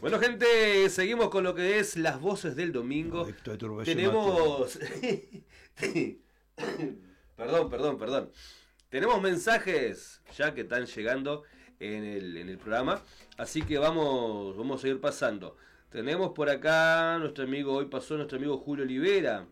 Bueno, gente, seguimos con lo que es las voces del domingo. Tenemos... Perdón. Tenemos mensajes ya que están llegando en el programa, así que vamos a ir pasando. Tenemos por acá nuestro amigo Julio Olivera.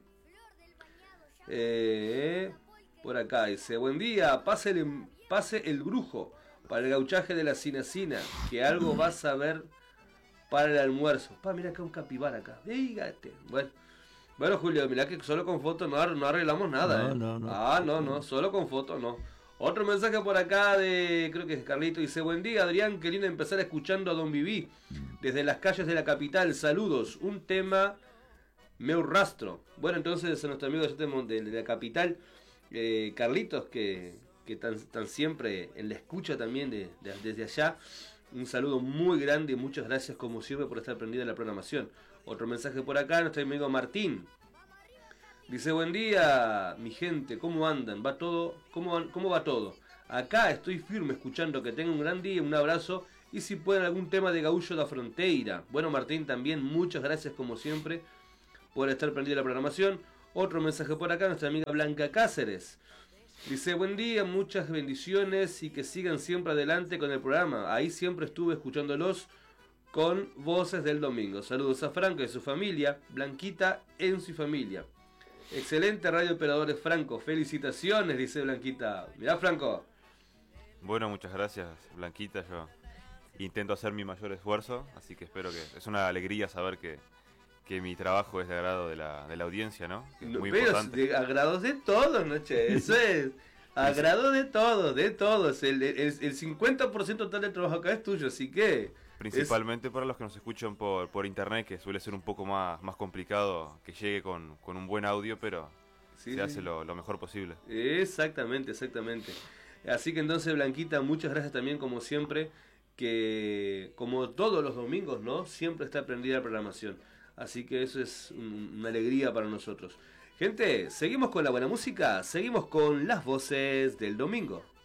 Por acá dice: buen día, pase el brujo para el gauchaje de la Cinacina, que algo vas a ver para el almuerzo. Mira acá un capibara acá. Fíjate. Bueno, Julio, mirá que solo con fotos no arreglamos nada. No, solo con fotos no. Otro mensaje por acá creo que es Carlito, dice: buen día, Adrián, qué lindo empezar escuchando a Don Viví desde las calles de la capital. Saludos, un tema meu rastro. Bueno, entonces a nuestro amigo de la capital, Carlitos, que están siempre en la escucha también desde allá. Un saludo muy grande y muchas gracias como siempre por estar prendido en la programación. Otro mensaje por acá, nuestro amigo Martín. Dice: buen día, mi gente, ¿cómo andan? ¿Va todo? ¿Cómo va todo? Acá estoy firme escuchando, que tengan un gran día, un abrazo, y si pueden algún tema de Gaúcho da Fronteira. Bueno, Martín, también muchas gracias como siempre por estar prendido en la programación. Otro mensaje por acá, nuestra amiga Blanca Cáceres. Dice: buen día, muchas bendiciones y que sigan siempre adelante con el programa. Ahí siempre estuve escuchándolos con voces del domingo. Saludos a Franco y a su familia, Blanquita en su familia. Excelente radio operadores, Franco. Felicitaciones, dice Blanquita. Mirá, Franco. Bueno, muchas gracias, Blanquita. Yo intento hacer mi mayor esfuerzo, así que espero que... Es una alegría saber que mi trabajo es de agrado de la audiencia, ¿no? Que es muy importante. De agrado de todos, ¿no, che? Eso es. Agrado de todos. El 50% total del trabajo acá es tuyo, así que... Principalmente para los que nos escuchan por internet, que suele ser un poco más complicado que llegue con un buen audio, pero se hace lo mejor posible. Exactamente. Así que entonces, Blanquita, muchas gracias también como siempre, que como todos los domingos, ¿no? Siempre está prendida la programación. Así que eso es una alegría para nosotros. Gente, seguimos con la buena música, seguimos con las voces del domingo.